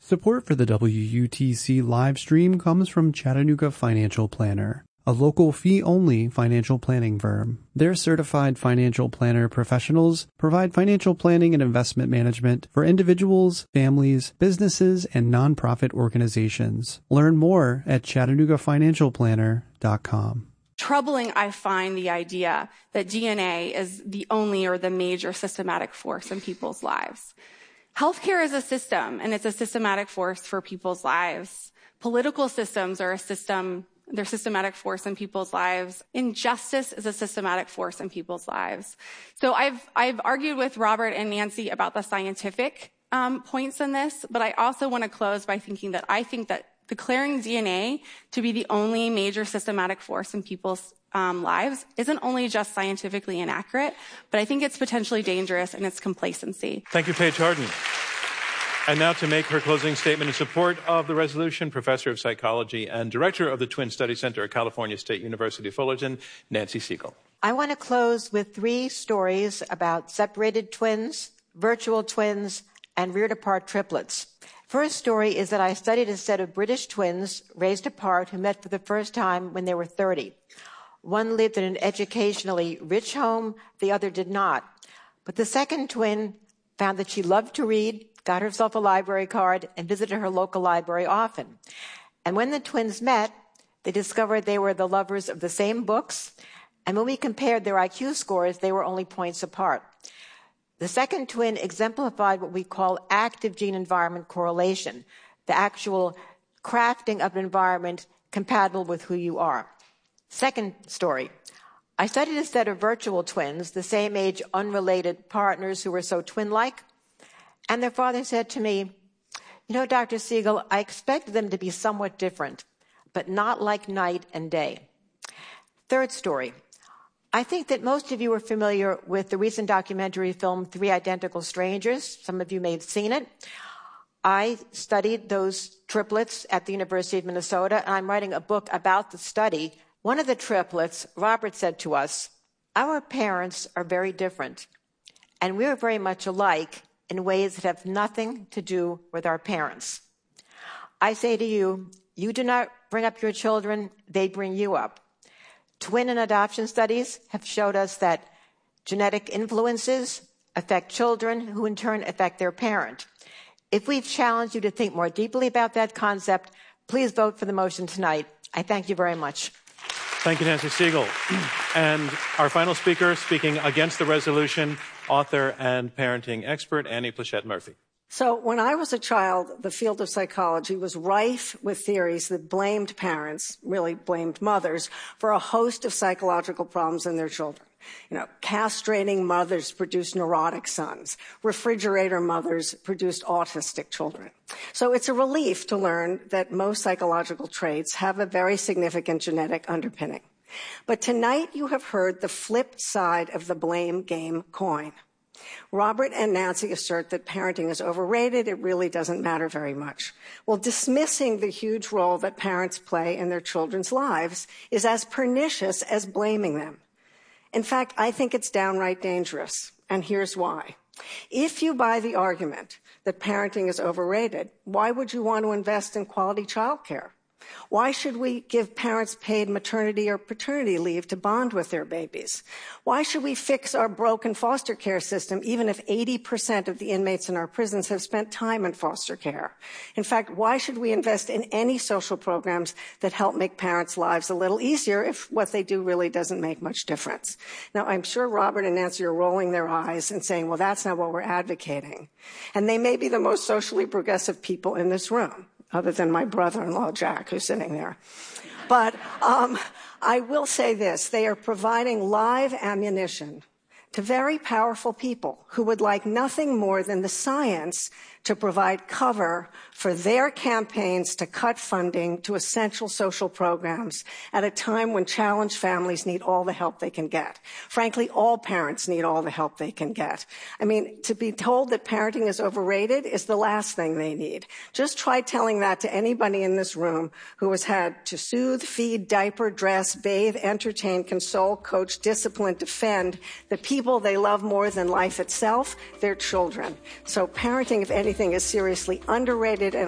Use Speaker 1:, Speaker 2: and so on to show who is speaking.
Speaker 1: Support for the WUTC live stream comes from Chattanooga Financial Planner, a local fee-only financial planning firm. Their certified financial planner professionals provide financial planning and investment management for individuals, families, businesses, and nonprofit organizations. Learn more at ChattanoogaFinancialPlanner.com.
Speaker 2: Troubling, I find the idea that DNA is the only or the major systematic force in people's lives. Healthcare is a system, and it's a systematic force for people's lives. Political systems are they're systematic force in people's lives. Injustice is a systematic force in people's lives. So I've argued with Robert and Nancy about the scientific points in this, but I also want to close by thinking that I think that declaring DNA to be the only major systematic force in people's lives isn't only just scientifically inaccurate, but I think it's potentially dangerous in its complacency.
Speaker 3: Thank you, Paige Harden. And now to make her closing statement in support of the resolution, Professor of Psychology and Director of the Twin Study Center at California State University, Fullerton, Nancy Siegel.
Speaker 4: I want to close with 3 stories about separated twins, virtual twins, and reared-apart triplets. First story is that I studied a set of British twins raised apart who met for the first time when they were 30. One lived in an educationally rich home, the other did not. But the second twin found that she loved to read, got herself a library card, and visited her local library often. And when the twins met, they discovered they were the lovers of the same books, and when we compared their IQ scores, they were only points apart. The second twin exemplified what we call active gene-environment correlation, the actual crafting of an environment compatible with who you are. Second story. I studied a set of virtual twins, the same age, unrelated partners who were so twin-like, and their father said to me, "You know, Dr. Siegel, I expected them to be somewhat different, but not like night and day." Third story. I think that most of you are familiar with the recent documentary film, 3 Identical Strangers. Some of you may have seen it. I studied those triplets at the University of Minnesota, and I'm writing a book about the study. One of the triplets, Robert, said to us, "Our parents are very different, and we're very much alike in ways that have nothing to do with our parents." I say to you, you do not bring up your children, they bring you up. Twin and adoption studies have showed us that genetic influences affect children, who in turn affect their parent. If we've challenged you to think more deeply about that concept, please vote for the motion tonight. I thank you very much.
Speaker 3: Thank you, Nancy Siegel. And our final speaker, speaking against the resolution, author and parenting expert, Annie Pleshette Murphy.
Speaker 5: So when I was a child, the field of psychology was rife with theories that blamed parents, really blamed mothers, for a host of psychological problems in their children. You know, castrating mothers produced neurotic sons. Refrigerator mothers produced autistic children. So it's a relief to learn that most psychological traits have a very significant genetic underpinning. But tonight you have heard the flip side of the blame game coin. Robert and Nancy assert that parenting is overrated. It really doesn't matter very much. Well, dismissing the huge role that parents play in their children's lives is as pernicious as blaming them. In fact, I think it's downright dangerous, and here's why. If you buy the argument that parenting is overrated, why would you want to invest in quality childcare? Why should we give parents paid maternity or paternity leave to bond with their babies? Why should we fix our broken foster care system, even if 80% of the inmates in our prisons have spent time in foster care? In fact, why should we invest in any social programs that help make parents' lives a little easier if what they do really doesn't make much difference? Now, I'm sure Robert and Nancy are rolling their eyes and saying, well, that's not what we're advocating. And they may be the most socially progressive people in this room, other than my brother-in-law, Jack, who's sitting there. But I will say this. They are providing live ammunition to very powerful people who would like nothing more than the science to provide cover for their campaigns to cut funding to essential social programs at a time when challenged families need all the help they can get. Frankly, all parents need all the help they can get. I mean, to be told that parenting is overrated is the last thing they need. Just try telling that to anybody in this room who has had to soothe, feed, diaper, dress, bathe, entertain, console, coach, discipline, defend the people they love more than life itself, their children. So parenting, if anything, is seriously underrated and